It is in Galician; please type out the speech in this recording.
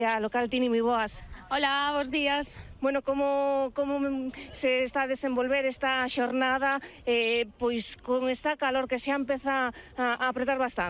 Local Tini, moi boas. Hola, bos días. Bueno, como se está a desenvolver esta xornada, pois con esta calor que xa empeza a apretar bastante?